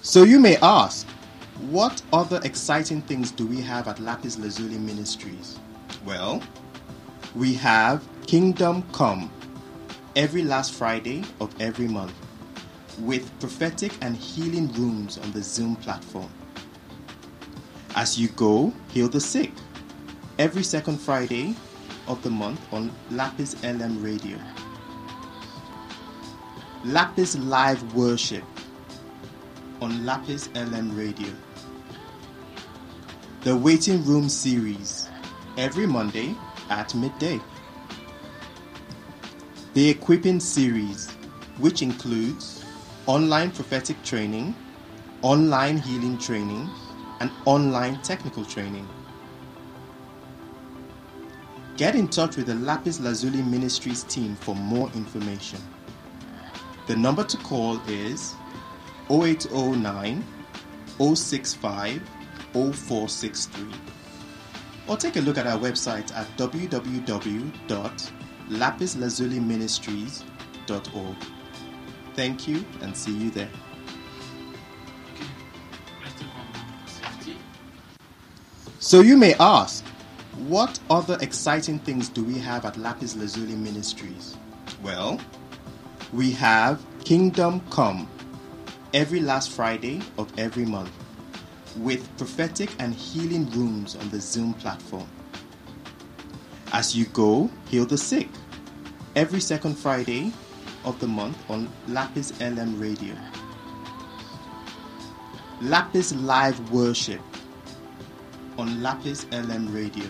So you may ask, what other exciting things do we have at Lapis Lazuli Ministries? Well, we have Kingdom Come every last Friday of every month with prophetic and healing rooms on the Zoom platform. As You Go, Heal the Sick every second Friday of the month on Lapis LM Radio. Lapis Live Worship on Lapis LM Radio. The Waiting Room series every Monday at midday. The Equipping series, which includes online prophetic training, online healing training, and online technical training. Get in touch with the Lapis Lazuli Ministries team for more information. The number to call is 0809 065 0463, or take a look at our website at www.lapislazuliministries.org. Thank you and see you there. So you may ask, what other exciting things do we have at Lapis Lazuli Ministries? Well, we have Kingdom Come every last Friday of every month with prophetic and healing rooms on the Zoom platform. As You Go, Heal the Sick every second Friday of the month on Lapis LM Radio. Lapis Live Worship on Lapis LM Radio.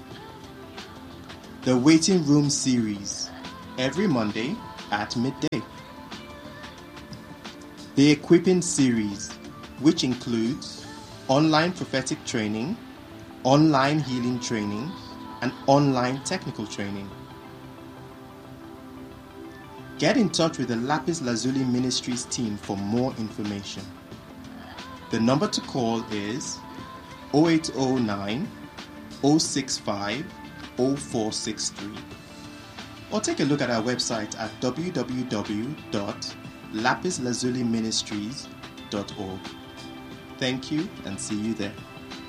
The Waiting Room series every Monday at midday. The Equipping series, which includes online prophetic training, online healing training, and online technical training. Get in touch with the Lapis Lazuli Ministries team for more information. The number to call is 0809 065 0463, or take a look at our website at www.lapislazuliministries.org. Thank you and see you there.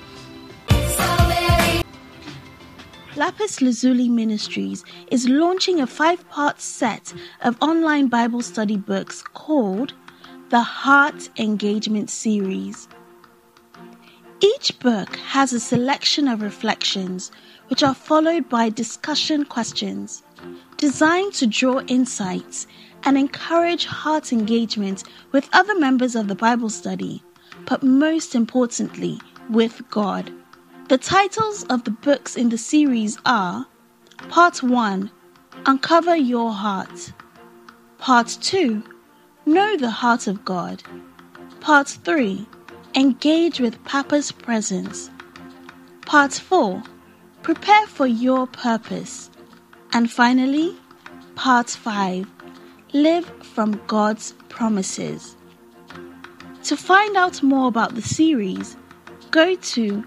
Lapis Lazuli Ministries is launching a 5-part set of online Bible study books called the Heart Engagement Series. Each book has a selection of reflections which are followed by discussion questions designed to draw insights and encourage heart engagement with other members of the Bible study, but most importantly, with God. The titles of the books in the series are Part 1, Uncover Your Heart. Part 2, Know the Heart of God. Part 3, Engage with Papa's Presence. Part 4, Prepare for Your Purpose. And finally, Part 5, Live from God's Promises. To find out more about the series, go to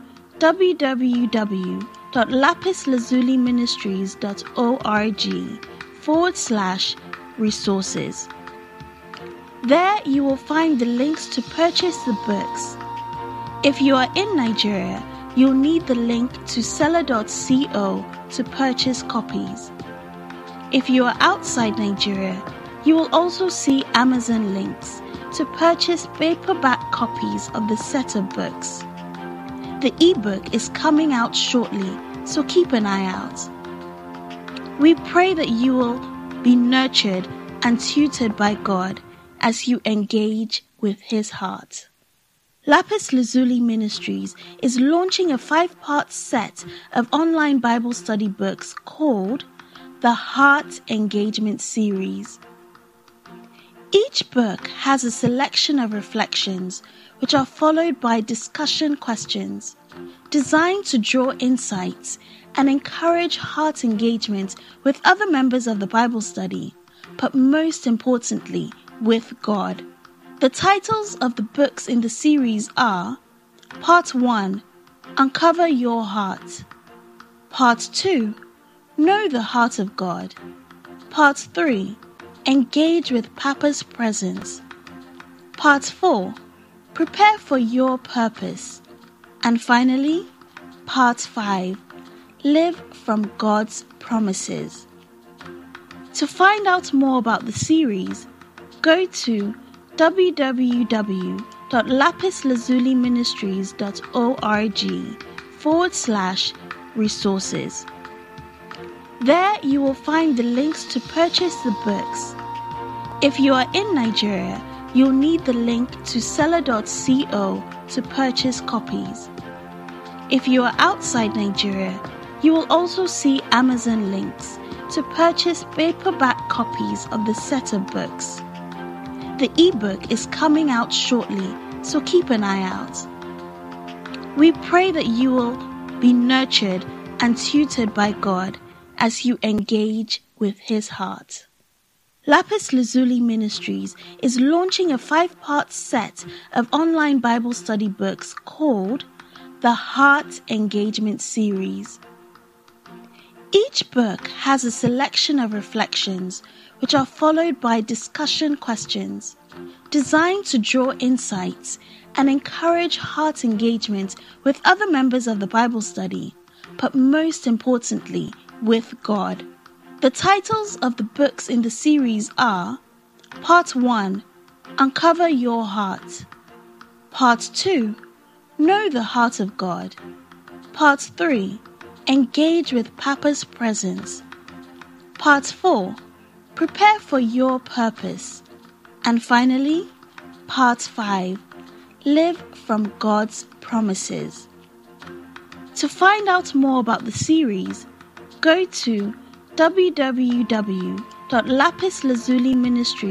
www.lapislazuliministries.org/resources. There you will find the links to purchase the books. If you are in Nigeria, you'll need the link to seller.co to purchase copies. If you are outside Nigeria, you will also see Amazon links to purchase paperback copies of the set of books. The ebook is coming out shortly, so keep an eye out. We pray that you will be nurtured and tutored by God as you engage with His heart. Lapis Lazuli Ministries is launching a 5-part set of online Bible study books called the Heart Engagement Series. Each book has a selection of reflections which are followed by discussion questions designed to draw insights and encourage heart engagement with other members of the Bible study, but most importantly, with God. The titles of the books in the series are Part 1, Uncover Your Heart. Part 2, Know the Heart of God. Part 3, Engage with Papa's Presence. Part 4, Prepare for your purpose. And finally, Part 5, Live from God's Promises. To find out more about the series, go to www.lapislazuliministries.org/resources. There you will find the links to purchase the books. If you are in Nigeria, you'll need the link to seller.co to purchase copies. If you are outside Nigeria, you will also see Amazon links to purchase paperback copies of the set of books. The ebook is coming out shortly, so keep an eye out. We pray that you will be nurtured and tutored by God as you engage with His heart. Lapis Lazuli Ministries is launching a 5-part set of online Bible study books called the Heart Engagement Series. Each book has a selection of reflections which are followed by discussion questions designed to draw insights and encourage heart engagement with other members of the Bible study, but most importantly, with God. The titles of the books in the series are Part 1, Uncover Your Heart. Part 2, Know the Heart of God. Part 3, Engage with Papa's Presence. Part 4, Prepare for Your Purpose. And finally, Part 5, Live from God's Promises. To find out more about the series, go to www.lapislazuliministries.org